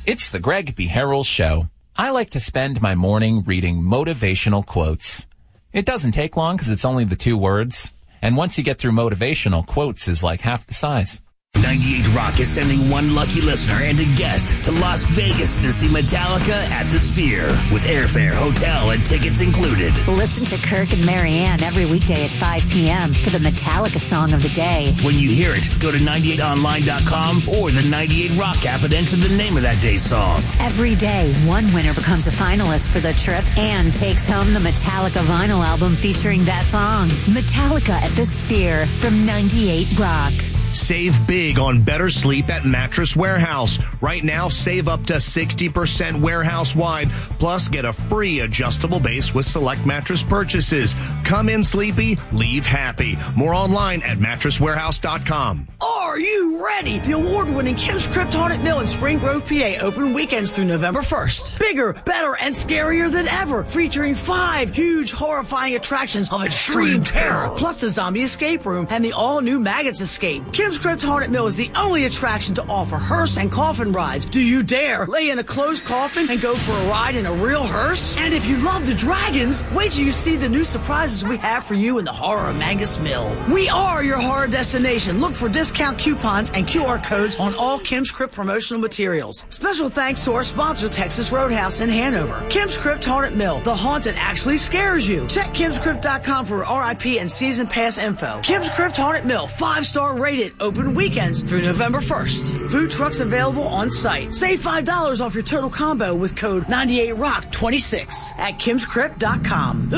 It's the Greg B. Harrell Show. I like to spend my morning reading motivational quotes. It doesn't take long because it's only the 2 words. And once you get through motivational, quotes is like half the size. 98 Rock is sending one lucky listener and a guest to Las Vegas to see Metallica at the Sphere with airfare, hotel, and tickets included. Listen to Kirk and Marianne every weekday at 5 p.m. for the Metallica song of the day. When you hear it, go to 98online.com or the 98 Rock app and enter the name of that day's song. Every day, one winner becomes a finalist for the trip and takes home the Metallica vinyl album featuring that song. Metallica at the Sphere from 98 Rock. Save big on better sleep at Mattress Warehouse. Right now, save up to 60% warehouse-wide. Plus, get a free adjustable base with select mattress purchases. Come in sleepy, leave happy. More online at mattresswarehouse.com. Are you ready? The award-winning Kim's Crypt Haunted Mill in Spring Grove, PA, open weekends through November 1st. Bigger, better, and scarier than ever, featuring 5 huge, horrifying attractions of extreme terror, plus the zombie escape room and the all-new Maggots Escape. Kim's Crypt Haunted Mill is the only attraction to offer hearse and coffin rides. Do you dare lay in a closed coffin and go for a ride in a real hearse? And if you love the dragons, wait till you see the new surprises we have for you in the horror of Mangus Mill. We are your horror destination. Look for discount coupons and QR codes on all Kim's Crypt promotional materials. Special thanks to our sponsor, Texas Roadhouse in Hanover. Kim's Crypt Haunted Mill. The haunted actually scares you. Check kimscrypt.com for RIP and season pass info. Kim's Crypt Haunted Mill, 5-star rated, open weekends through November 1st. Food trucks available on site. Save $5 off your total combo with code 98ROCK26 at kimscrypt.com.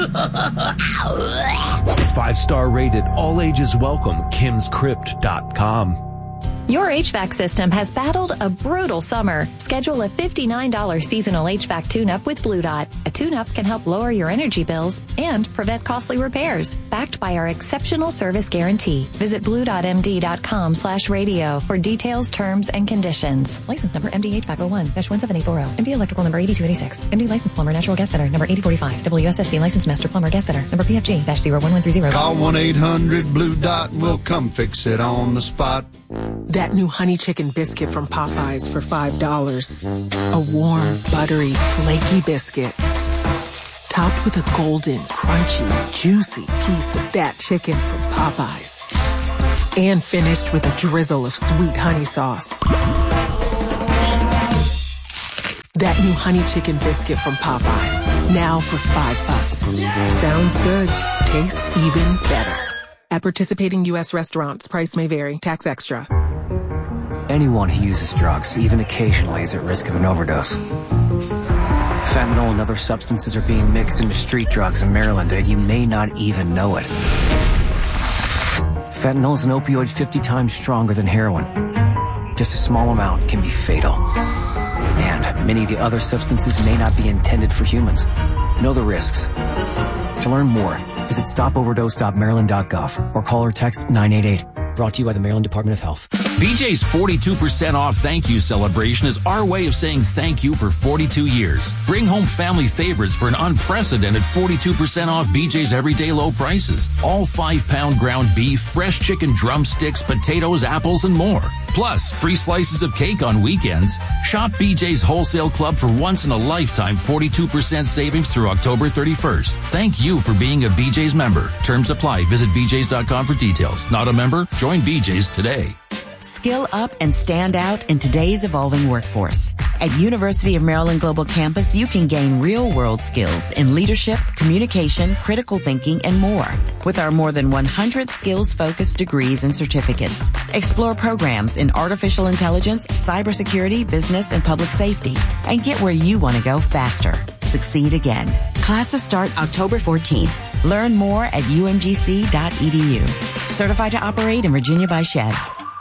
5-star rated, all ages welcome, kimscrypt.com. Your HVAC system has battled a brutal summer. Schedule a $59 seasonal HVAC tune-up with Blue Dot. A tune-up can help lower your energy bills and prevent costly repairs. Backed by our exceptional service guarantee. Visit bluedotmd.com/radio for details, terms, and conditions. License number MD HVAC01-17840. MD electrical number 8286. MD license plumber, natural gas fitter, number 8045. WSSC license master plumber, gas fitter, number PFG-01130. Call 1-800-BLUE-DOT and we'll come fix it on the spot. That new honey chicken biscuit from Popeyes for $5. A warm, buttery, flaky biscuit. Topped with a golden, crunchy, juicy piece of that chicken from Popeyes. And finished with a drizzle of sweet honey sauce. That new honey chicken biscuit from Popeyes. Now for $5. Sounds good. Tastes even better. At participating U.S. restaurants, price may vary. Tax extra. Anyone who uses drugs, even occasionally, is at risk of an overdose. Fentanyl and other substances are being mixed into street drugs in Maryland, and you may not even know it. Fentanyl is an opioid 50 times stronger than heroin. Just a small amount can be fatal. And many of the other substances may not be intended for humans. Know the risks. To learn more, visit stopoverdose.maryland.gov or call or text 988. Brought to you by the Maryland Department of Health. BJ's 42% off thank you celebration is our way of saying thank you for 42 years. Bring home family favorites for an unprecedented 42% off BJ's everyday low prices. All 5-pound ground beef, fresh chicken drumsticks, potatoes, apples, and more. Plus, free slices of cake on weekends. Shop BJ's Wholesale Club for once-in-a-lifetime 42% savings through October 31st. Thank you for being a BJ's member. Terms apply. Visit bjs.com for details. Not a member? Join BJ's today. Skill up and stand out in today's evolving workforce. At University of Maryland Global Campus, you can gain real-world skills in leadership, communication, critical thinking, and more. With our more than 100 skills-focused degrees and certificates. Explore programs in artificial intelligence, cybersecurity, business, and public safety. And get where you want to go faster. Succeed again. Classes start October 14th. Learn more at umgc.edu. Certified to operate in Virginia by SHED.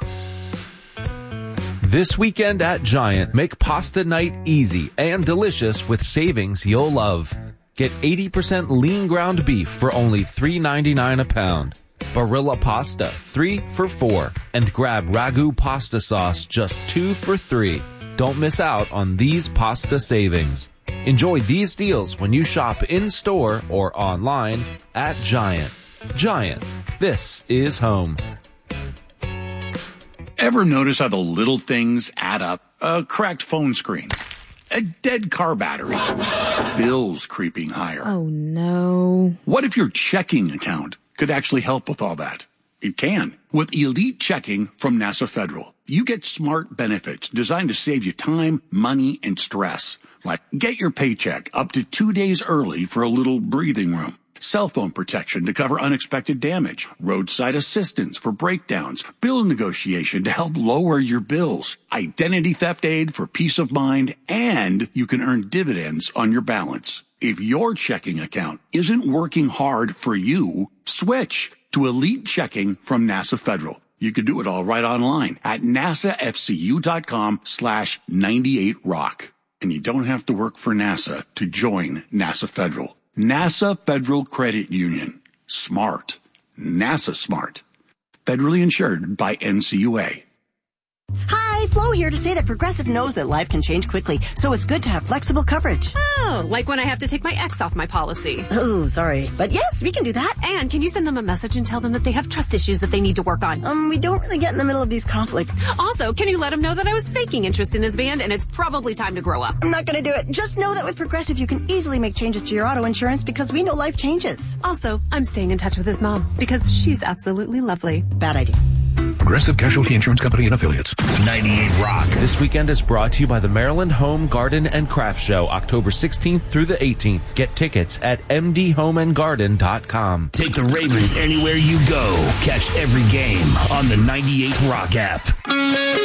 This weekend at Giant, make pasta night easy and delicious with savings you'll love. Get 80% lean ground beef for only $3.99 a pound. Barilla pasta, 3 for $4. And grab Ragu pasta sauce, just 2 for $3. Don't miss out on these pasta savings. Enjoy these deals when you shop in-store or online at Giant. Giant, this is home. Ever notice how the little things add up? A cracked phone screen, a dead car battery, bills creeping higher. Oh, no. What if your checking account could actually help with all that? It can. With Elite Checking from NASA Federal, you get smart benefits designed to save you time, money, and stress. Like get your paycheck up to 2 days early for a little breathing room. Cell phone protection to cover unexpected damage, roadside assistance for breakdowns, bill negotiation to help lower your bills, identity theft aid for peace of mind, and you can earn dividends on your balance. If your checking account isn't working hard for you, switch to Elite Checking from NASA Federal. You can do it all right online at nasafcu.com/98rock. And you don't have to work for NASA to join NASA Federal. NASA Federal Credit Union. Smart. NASA smart. Federally insured by NCUA. Hi, Flo here to say that Progressive knows that life can change quickly, so it's good to have flexible coverage. Oh, like when I have to take my ex off my policy. Oh, sorry. But yes, we can do that. And can you send them a message and tell them that they have trust issues that they need to work on? We don't really get in the middle of these conflicts. Also, can you let him know that I was faking interest in his band and it's probably time to grow up? I'm not going to do it. Just know that with Progressive, you can easily make changes to your auto insurance because we know life changes. Also, I'm staying in touch with his mom because she's absolutely lovely. Bad idea. Progressive Casualty Insurance Company and Affiliates. 98 Rock. This weekend is brought to you by the Maryland Home, Garden, and Craft Show, October 16th through the 18th. Get tickets at mdhomeandgarden.com. Take the Ravens anywhere you go. Catch every game on the 98 Rock app.